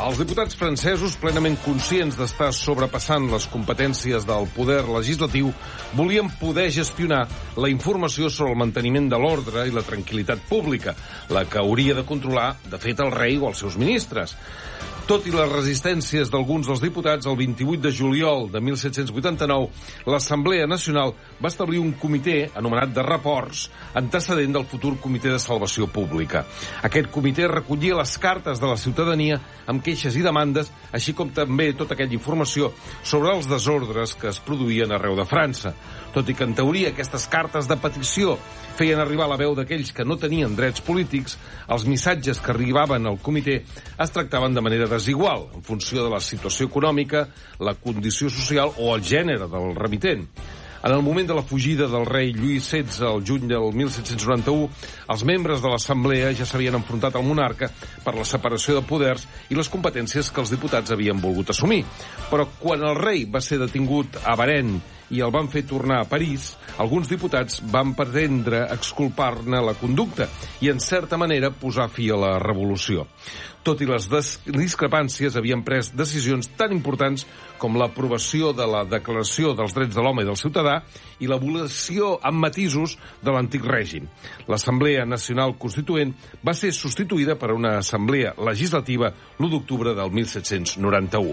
Els diputats francesos, plenament conscients d'estar sobrepassant les competències del poder legislatiu, volien poder gestionar la informació sobre el manteniment de l'ordre i la tranquil·litat pública, la que hauria de controlar, de fet, el rei o els seus ministres. Tot i les resistències d'alguns dels diputats, el 28 de juliol de 1789, l'Assemblea Nacional va establir un comitè anomenat de reports, antecedent del futur Comitè de Salvació Pública. Aquest comitè recollia les cartes de la ciutadania amb queixes i demandes, així com també tota aquella informació sobre els desordres que es produïen arreu de França. Tot i que, en teoria, aquestes cartes de petició feien arribar la veu d'aquells que no tenien drets polítics, els missatges que arribaven al comitè es tractaven de manera desigual, en funció de la situació econòmica, la condició social o el gènere del remitent. En el moment de la fugida del rei Lluís XVI al juny del 1791, els membres de l'Assemblea ja s'havien enfrontat al monarca per la separació de poders i les competències que els diputats havien volgut assumir. Però quan el rei va ser detingut a Varennes i el van fer tornar a París, alguns diputats van pretendre exculpar-ne la conducta i, en certa manera, posar fi a la revolució. Tot i les discrepàncies, havien pres decisions tan importants com l'aprovació de la Declaració dels Drets de l'Home i del Ciutadà i l'abolició amb matisos de l'antic règim. L'Assemblea Nacional Constituent va ser substituïda per una assemblea legislativa l'1 d'octubre del 1791.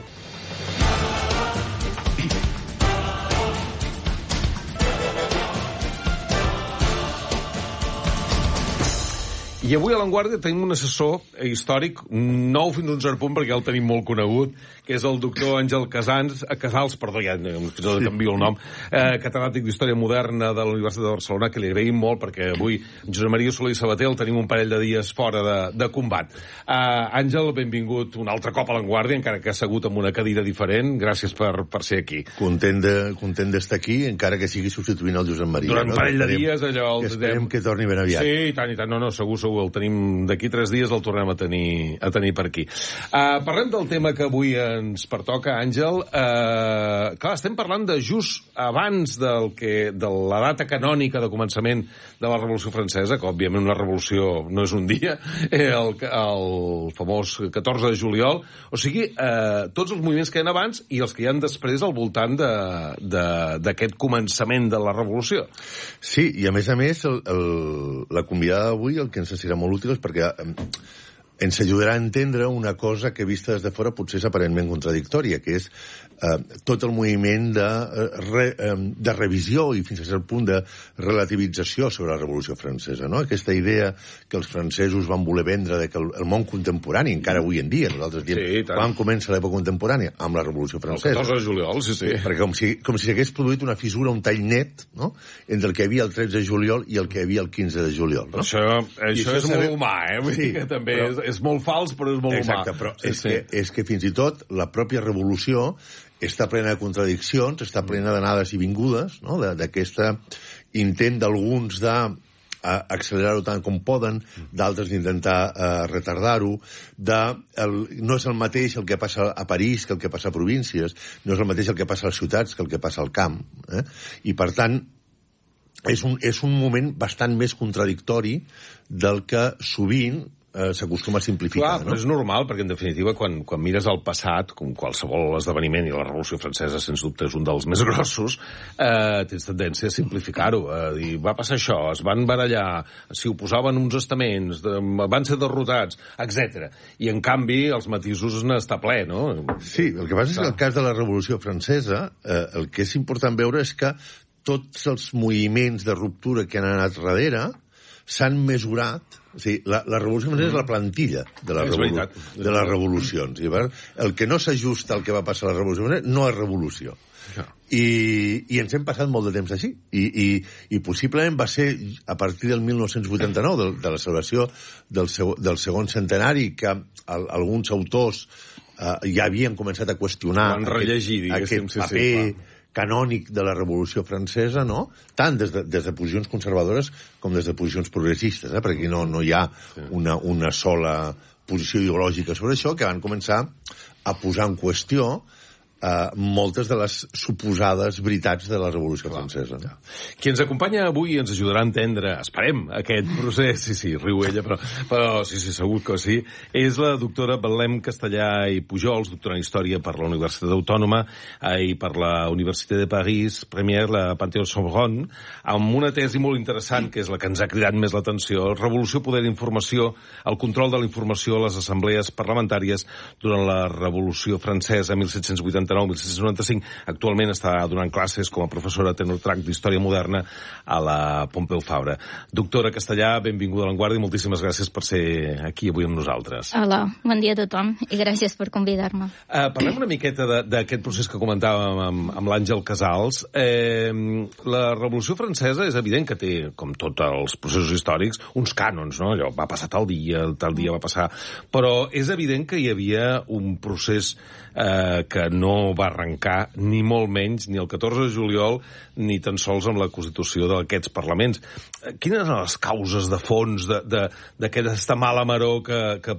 I avui a l'Avantguàrdia tenim un assessor històric nou fins a un cert punt, perquè ja el tenim molt conegut, que és el doctor Àngel Casals, ja canvio el nom, catedràtic d'Història Moderna de la Universitat de Barcelona, que li agraïm molt, perquè avui Josep Maria Soler i Sabater el tenim un parell de dies fora de combat. Àngel, benvingut un altre cop a l'Avantguàrdia, encara que ha assegut en una cadira diferent. Gràcies per ser aquí. Content d'estar aquí, encara que sigui substituint el Josep Maria. Durant un parell de dies, allò... Que esperem que torni ben aviat. Sí, i tant. No, segur, el tenim d'aquí 3 dies, el tornem a tenir per aquí. Parlem del tema que avui ens pertoca, Àngel. Clar, estem parlant de just abans de la data canònica de començament de la Revolució Francesa, que òbviament una revolució no és un dia, el famós 14 de juliol. O sigui, tots els moviments que hi ha abans i els que hi ha després al voltant d'aquest començament de la revolució. Sí, i a més, la convidada d'avui el que ens serà molt útil perquè ens ajudarà a entendre una cosa que, vista des de fora, potser és aparentment contradictòria, que és tot el moviment de revisió i fins a cert punt de relativització sobre la Revolució Francesa, no? Aquesta idea que els francesos van voler vendre de que el món contemporani, encara avui en dia, nosaltres diem, quan comença l'època contemporània? Amb la Revolució Francesa. El 14 de juliol, sí. Perquè com si s'hagués produït una fissura, un tall net, no?, entre el que hi havia el 13 de juliol i el que hi havia el 15 de juliol. No? Això és molt humà, Vull dir que també és molt fals, però és molt humà. Exacte, però és que fins i tot la pròpia revolució està plena de contradiccions, està plena d'anades i vingudes, no?, d'aquest intent d'alguns d'accelerar-ho tant com poden, d'altres d'intentar retardar-ho, no és el mateix el que passa a París que el que passa a províncies, no és el mateix el que passa a les ciutats que el que passa al camp. I, per tant, és un moment bastant més contradictori del que sovint s'acostuma a simplificar. Clar, però és normal, perquè en definitiva quan mires el passat, com qualsevol esdeveniment, i la Revolució Francesa sens dubte és un dels més grossos, tens tendència a simplificar-ho, a dir, va passar això, es van barallar, s'hi oposaven uns estaments, van ser derrotats, etc. I en canvi els matisos n'està ple, no? Sí, el que passa és que el cas de la Revolució Francesa, el que és important veure és que tots els moviments de ruptura que han anat darrere s'han mesurat. O sigui, la Revolució Francesa és la plantilla de les revolucions. El que no s'ajusta al que va passar a la Revolució Francesa no és revolució. I ens hem passat molt de temps així. I possiblement va ser a partir del 1989, de la celebració del segon centenari, que alguns autors ja havien començat a qüestionar aquest paper canònic de la Revolució Francesa, no? Tant des de posicions conservadores com des de posicions progressistes, perquè aquí no hi ha una sola posició ideològica sobre això, que van començar a posar en qüestió moltes de les suposades veritats de la Revolució Francesa. Qui ens acompanya avui ens ajudarà a entendre, esperem, aquest procés. Sí, riu ella, però sí, segur que sí. És la doctora Betlem Castellà i Pujols, doctora en Història per la Universitat Autònoma i per la Universitat de París, Première, la Panthéon-Sorbonne, amb una tesi molt interessant, que és la que ens ha cridat més l'atenció: Revolució, poder d'informació, el control de la informació a les assemblees parlamentàries durant la Revolució Francesa, 1789-1795. Actualment està donant classes com a professora tenor track d'Història Moderna a la Pompeu Fabra. Doctora Castellà, benvinguda a l'Avantguàrdia i moltíssimes gràcies per ser aquí avui amb nosaltres. Hola, bon dia a tothom i gràcies per convidar-me. Parlem una miqueta d'aquest procés que comentàvem amb l'Àngel Casals. La Revolució Francesa és evident que té, com tots els processos històrics, uns cànons, no? Allò va passar tal dia va passar, però és evident que hi havia un procés que no va arrencar ni molt menys ni el 14 de juliol ni tan sols amb la constitució d'aquests parlaments. Quines eren les causes de fons d'aquesta mala maror que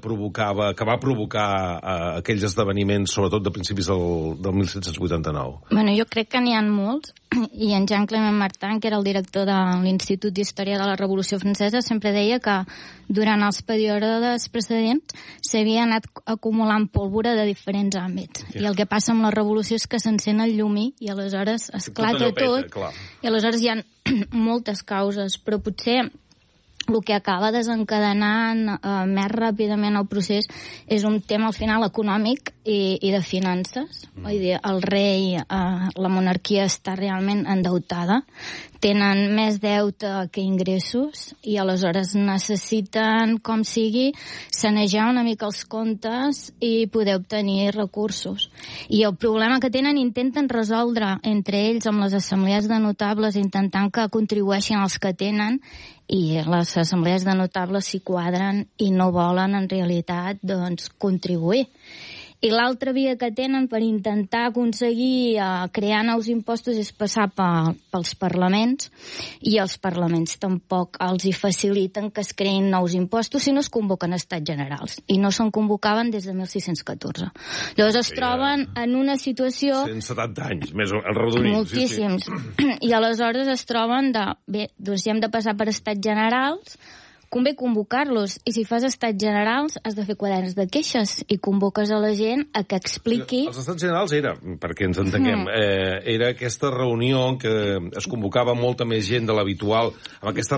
va provocar aquells esdeveniments, sobretot de principis del 1789? Bueno, jo crec que n'hi ha molts, i en Jean-Clément Martin, que era el director de l'Institut d'Història de la Revolució Francesa, sempre deia que durant els períodes precedents s'havia anat acumulant pólvora de diferents àmbits. Sí. I el que passa amb la revolució és que s'encén el llumí i aleshores esclata tot. I aleshores hi ha moltes causes, però potser el que acaba desencadenant més ràpidament el procés és un tema al final econòmic i de finances. Vull dir, el rei, la monarquia està realment endeutada, tenen més deute que ingressos i aleshores necessiten, com sigui, sanejar una mica els comptes i poder obtenir recursos. I el problema que tenen intenten resoldre entre ells amb les assemblees de notables, intentant que contribueixin els que tenen, i les assemblees de notables s'hi quadren i no volen en realitat doncs contribuir. I l'altra via que tenen per intentar aconseguir crear nous impostos és passar pels parlaments, i els parlaments tampoc els hi faciliten que es creïn nous impostos si no es convoquen estats generals, i no se'n convocaven des de 1614. Llavors es troben en una situació... 170 anys, més arrodonits. Moltíssims. Sí. I aleshores es troben doncs ja hem de passar per estats generals, convé convocar-los, i si fas estats generals has de fer quaderns de queixes i convoques a la gent a que expliqui... Els estats generals era, perquè ens entenguem, era aquesta reunió en què es convocava molta més gent de l'habitual. Amb aquesta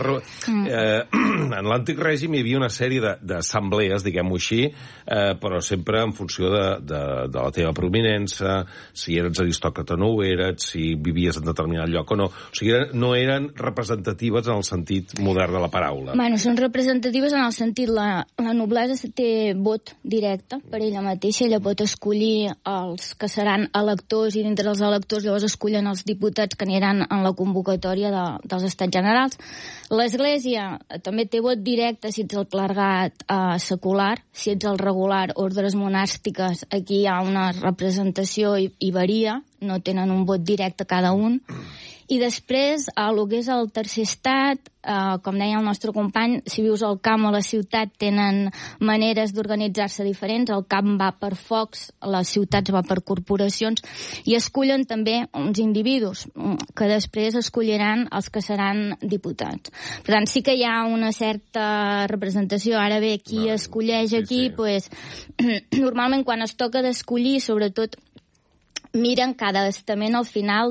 en l'antic règim hi havia una sèrie d'assemblees, diguem-ho així, però sempre en funció de la teva prominença, si eres aristòcrata o no ho eres, si vivies en determinat lloc o no. O sigui, no eren representatives en el sentit modern de la paraula. Bueno, són representatives en el sentit la noblesa té vot directe per ella mateixa, ella pot escollir els que seran electors, i dintre dels electors llavors escollen els diputats que aniran en la convocatòria dels estats generals. L'Església també té vot directe si ets el clergat secular, si ets el regular, ordres monàstiques, aquí hi ha una representació i varia, no tenen un vot directe cada un. I després, el que és el tercer estat, com deia el nostre company, si vius al camp o a la ciutat tenen maneres d'organitzar-se diferents. El camp va per focs, les ciutats va per corporacions, i escullen també uns individus que després escolliran els que seran diputats. Per tant, sí que hi ha una certa representació. Ara bé, qui escolleix aquí, pues, normalment quan es toca d'escollir, sobretot miren cada estament al final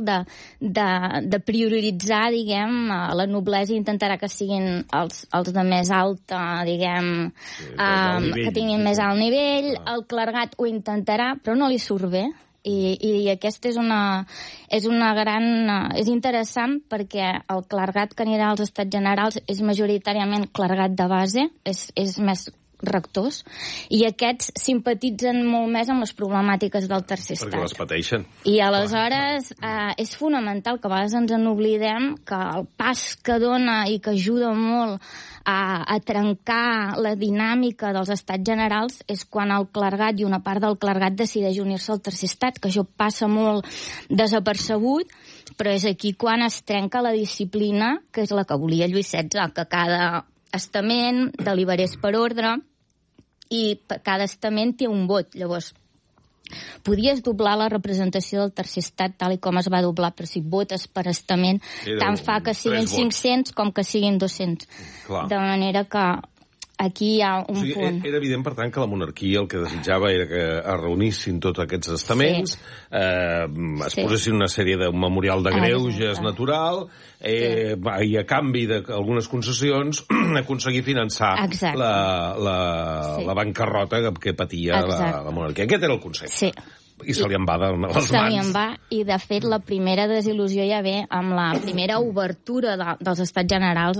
de prioritzar, diguem, la noblesa, i intentarà que siguin els de més alta, diguem, que tinguin més alt nivell. El clergat ho intentarà, però no li surt bé. I aquesta és una gran... És interessant perquè el clergat que anirà als estats generals és majoritàriament clergat de base, és més rectors, i aquests simpatitzen molt més amb les problemàtiques del tercer estat. Perquè les pateixen. I aleshores és fonamental, que a vegades ens n'oblidem, que el pas que dona i que ajuda molt a trencar la dinàmica dels estats generals és quan el clergat i una part del clergat decideix unir-se al tercer estat, que això passa molt desapercebut, però és aquí quan es trenca la disciplina, que és la que volia Lluís XVI, que cada estament deliberés per ordre, i cada estament té un vot. Llavors, podies doblar la representació del tercer estat tal i com es va doblar, però si votes per estament, tant fa que siguin 500 com que siguin 200. Clar. De manera que aquí hi ha un punt. Era evident, per tant, que la monarquia el que desitjava era que es reunissin tots aquests estaments, es posessin una sèrie de memorial de greuges natural, i a canvi d'algunes concessions aconseguir finançar la bancarrota que patia la monarquia. Aquest era el concepte. Sí. I se li en va de les mans. Se li en va, i de fet la primera desil·lusió ja ve amb la primera obertura dels Estats Generals